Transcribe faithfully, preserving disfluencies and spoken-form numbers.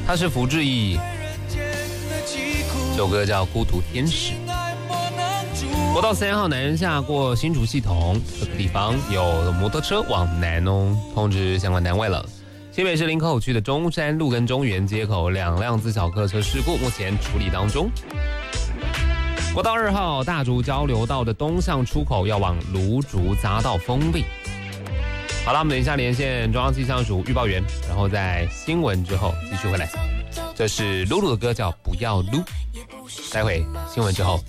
他是福志毅，这首歌叫《孤独天使》。国道三号南仁下过新竹系统，这个地方有摩托车往南哦，通知相关单位了。新北市林口区的中山路跟中原街口两辆自小客车事故，目前处理当中。国道二号大竹交流道的东向出口要往芦竹匝道封闭。好了，我们等一下连线中央气象署预报员，然后在新闻之后继续回来。这是露露的歌叫《不要撸》，待会新闻之后